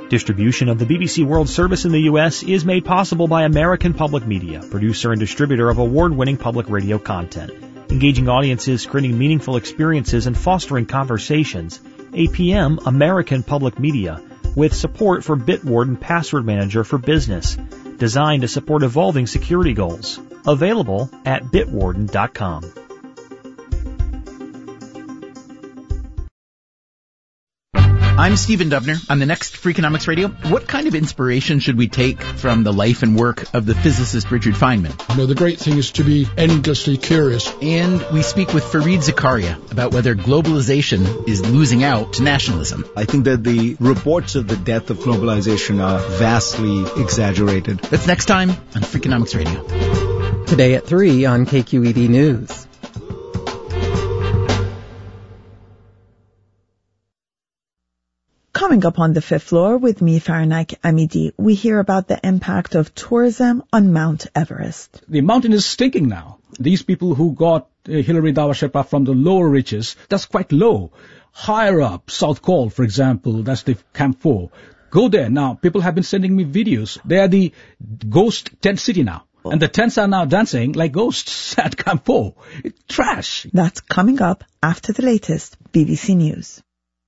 Distribution of the BBC World Service in the U.S. is made possible by American Public Media, producer and distributor of award-winning public radio content. Engaging audiences, creating meaningful experiences, and fostering conversations. APM American Public Media, with support for Bitwarden Password Manager for Business, designed to support evolving security goals. Available at bitwarden.com. I'm Stephen Dubner. On the next Freakonomics Radio, what kind of inspiration should we take from the life and work of the physicist Richard Feynman? You know, the great thing is to be endlessly curious. And we speak with Fareed Zakaria about whether globalization is losing out to nationalism. I think that the reports of the death of globalization are vastly exaggerated. That's next time on Freakonomics Radio. Today at 3 on KQED News. Coming up on the fifth floor with me, Farnak Amidi, we hear about the impact of tourism on Mount Everest. The mountain is stinking now. These people who got Hilary Dawa Sherpa from the lower reaches, that's quite low. Higher up, South Col, for example, that's the Camp 4. Go there. Now, people have been sending me videos. They are the ghost tent city now. And the tents are now dancing like ghosts at Camp 4. It's trash. That's coming up after the latest BBC News.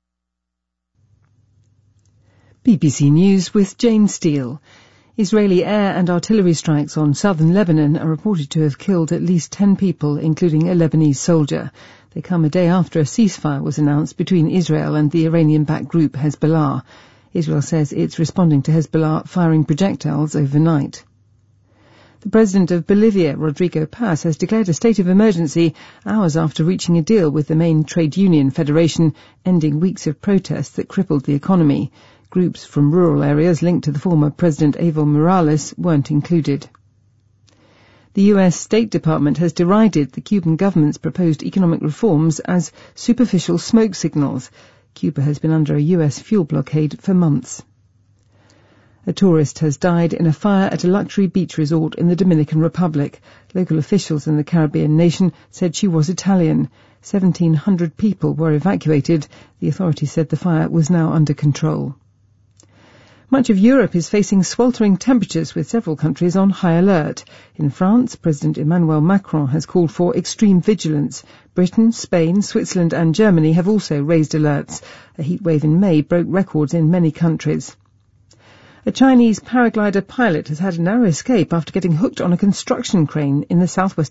BBC News with Jane Steele. Israeli air and artillery strikes on southern Lebanon are reported to have killed at least 10 people, including a Lebanese soldier. They come a day after a ceasefire was announced between Israel and the Iranian-backed group Hezbollah. Israel says it's responding to Hezbollah firing projectiles overnight. The president of Bolivia, Rodrigo Paz, has declared a state of emergency hours after reaching a deal with the main trade union federation, ending weeks of protests that crippled the economy. Groups from rural areas linked to the former President Evo Morales weren't included. The U.S. State Department has derided the Cuban government's proposed economic reforms as superficial smoke signals. Cuba has been under a U.S. fuel blockade for months. A tourist has died in a fire at a luxury beach resort in the Dominican Republic. Local officials in the Caribbean nation said she was Italian. 1,700 people were evacuated. The authorities said the fire was now under control. Much of Europe is facing sweltering temperatures, with several countries on high alert. In France, President Emmanuel Macron has called for extreme vigilance. Britain, Spain, Switzerland and Germany have also raised alerts. A heatwave in May broke records in many countries. A Chinese paraglider pilot has had a narrow escape after getting hooked on a construction crane in the southwestern